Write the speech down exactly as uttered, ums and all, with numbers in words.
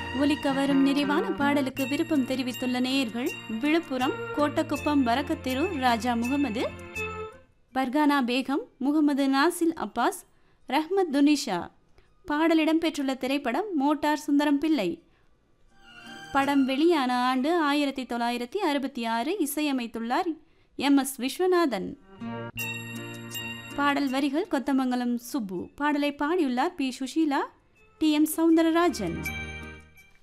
ஒலிக்க வரும் நிறைவான பாடலுக்கு விருப்பம் தெரிவித்துள்ள நேயர்கள் விழுப்புரம் கோட்டக்குப்பம் வரக்கத்திரு ராஜா முகமது, பர்கானா பேகம், முகமது நாசில் அப்பாஸ், ரஹ்மத் துனிஷா. பாடல் இடம்பெற்றுள்ள திரைப்படம் மோட்டார் சுந்தரம் பிள்ளை. படம் வெளியான ஆண்டு ஆயிரத்தி தொள்ளாயிரத்தி அறுபத்தி ஆறு. இசையமைத்துள்ளார் எம் எஸ் விஸ்வநாதன். பாடல் வரிகள் கொத்தமங்கலம் சுப்பு. பாடலை பாடியுள்ளார் B Sushila, D M Soundararajan.